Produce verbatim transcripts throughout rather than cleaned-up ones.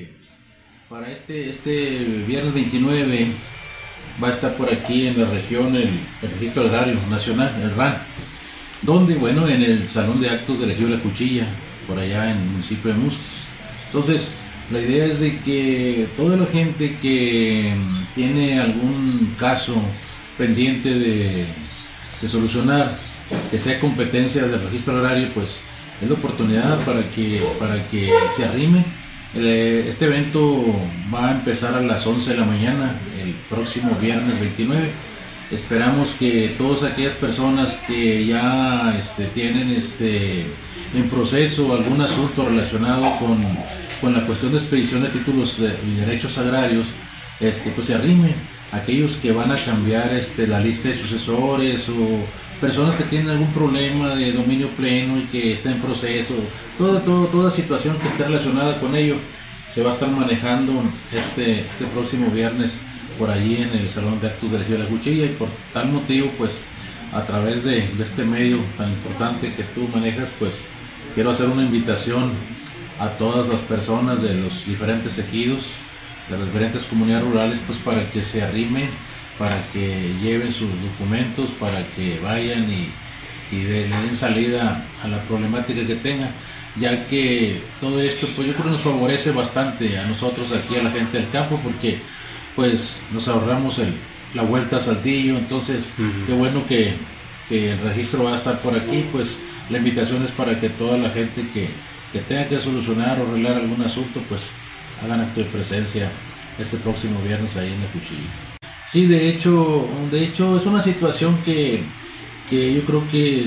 Eh, para este, este viernes veintinueve va a estar por aquí en la región el, el Registro Agrario Nacional, el R A N, donde, bueno, en el Salón de Actos del Ejido La Cuchilla, por allá en el municipio de Musquis. Entonces, la idea es de que toda la gente que tiene algún caso pendiente de, de solucionar, que sea competencia del registro agrario, pues es la oportunidad para que, para que se arrime. Este evento va a empezar a las once de la mañana, el próximo viernes veintinueve. Esperamos que todas aquellas personas que ya este, tienen este, en proceso algún asunto relacionado con, con la cuestión de expedición de títulos y derechos agrarios, este, pues se arrimen. Aquellos que van a cambiar este, la lista de sucesores o personas que tienen algún problema de dominio pleno y que está en proceso, toda, toda, toda situación que esté relacionada con ello se va a estar manejando este, este próximo viernes por allí en el Salón de Actos del Ejido La Cuchilla, y por tal motivo, pues a través de, de este medio tan importante que tú manejas, pues quiero hacer una invitación a todas las personas de los diferentes ejidos, de las diferentes comunidades rurales, pues para que se arrimen, para que lleven sus documentos, para que vayan y, y de, le den salida a la problemática que tengan, ya que todo esto, pues yo creo que nos favorece bastante a nosotros aquí, a la gente del campo, porque pues nos ahorramos el, la vuelta a Saltillo. Entonces uh-huh. Qué bueno que, que el registro va a estar por aquí. Pues la invitación es para que toda la gente que, que tenga que solucionar o arreglar algún asunto, pues hagan acto de presencia este próximo viernes ahí en La Cuchilla. Sí, de hecho, de hecho es una situación que, que yo creo que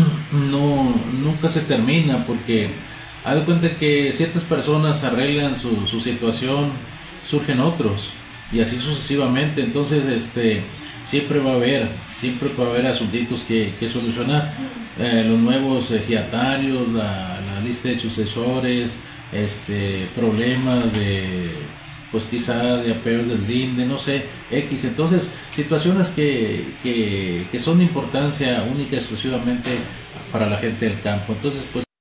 no, nunca se termina, porque haz de cuenta que ciertas personas arreglan su, su situación, surgen otros, y así sucesivamente. Entonces este siempre va a haber siempre va a haber asuntitos que, que solucionar, eh, los nuevos ejidatarios, la, la lista de sucesores, este problemas de pues quizá de apeos del D I N, de no sé, X. Entonces situaciones que, que, que son de importancia única y exclusivamente para la gente del campo. Entonces pues